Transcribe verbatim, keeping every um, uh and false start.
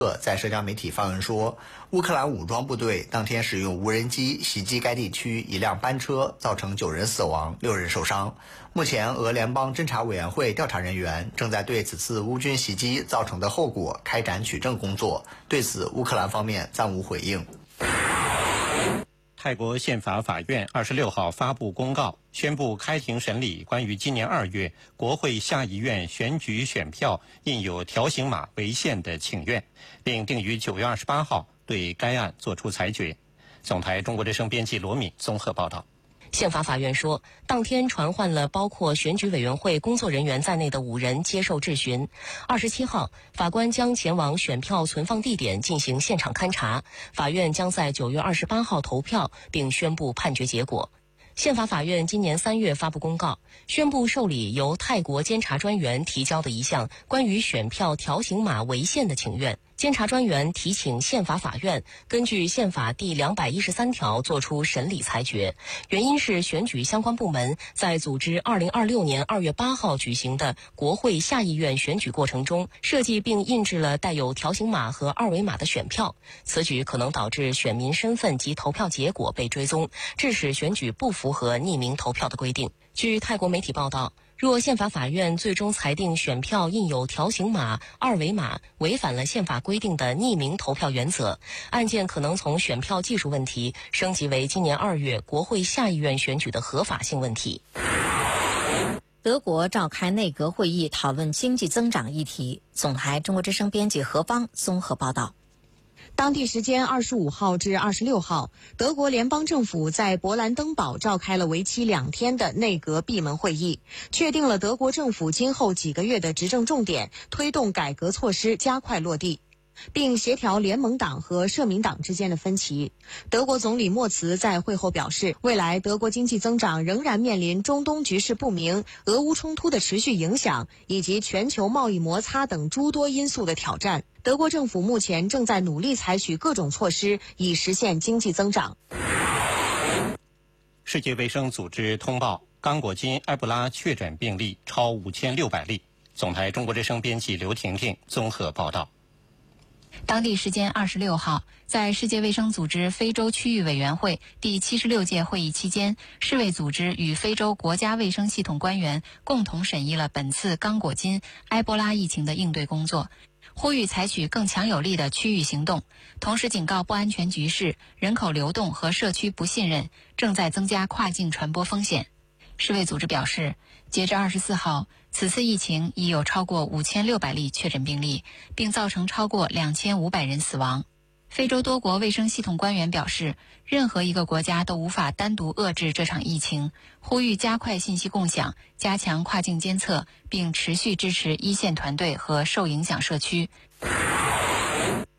在社交媒体发文说，乌克兰武装部队当天使用无人机袭击该地区一辆班车，造成九人死亡、六人受伤。目前，俄联邦侦查委员会调查人员正在对此次乌军袭击造成的后果开展取证工作。对此，乌克兰方面暂无回应。 泰国宪法法院二十六号发布公告，宣布开庭审理关于今年二月国会下议院选举选票印有条形码违宪的请愿，并定于九月二十八号对该案作出裁决。总台中国之声编辑罗敏综合报道。 宪法法院说，当天传唤了包括选举委员会工作人员在内的五人接受质询。二十七号，法官将前往选票存放地点进行现场勘查。法院将在九月二十八号投票，并宣布判决结果。宪法法院今年三月发布公告，宣布受理由泰国监察专员提交的一项关于选票条形码违宪的请愿。监察专员提请宪法法院根据宪法第两百一十三条作出审理裁决，原因是选举相关部门在组织二零二六年二月八号举行的国会下议院选举过程中，设计并印制了带有条形码和二维码的选票，此举可能导致选民身份及投票结果被追踪，致使选举不符合匿名投票的规定。据泰国媒体报道，若宪法法院最终裁定选票印有条形码、二维码，违反了宪法规定的匿名投票原则，案件可能从选票技术问题升级为今年二月国会下议院选举的合法性问题。 德国召开内阁会议讨论经济增长议题。总台中国之声编辑何芳综合报道。 当地时间二十五号至二十六号，德国联邦政府在勃兰登堡召开了为期两天的内阁闭门会议，确定了德国政府今后几个月的执政重点，推动改革措施加快落地，并协调联盟党和社民党之间的分歧。德国总理默茨在会后表示，未来德国经济增长仍然面临中东局势不明、俄乌冲突的持续影响以及全球贸易摩擦等诸多因素的挑战。德国政府目前正在努力采取各种措施，以实现经济增长。 世界卫生组织通报，刚果金埃博拉确诊病例超五千六百例。总台中国之声编辑刘婷婷综合报道。 当地时间二十六号，在世界卫生组织非洲区域委员会第七十六届会议期间，世卫组织与非洲国家卫生系统官员共同审议了本次刚果金埃博拉疫情的应对工作，呼吁采取更强有力的区域行动，同时警告不安全局势、人口流动和社区不信任正在增加跨境传播风险。世卫组织表示，截至二十四号，此次疫情已有超过五千六百例确诊病例，并造成超过两千五百人死亡。非洲多国卫生系统官员表示，任何一个国家都无法单独遏制这场疫情，呼吁加快信息共享，加强跨境监测，并持续支持一线团队和受影响社区。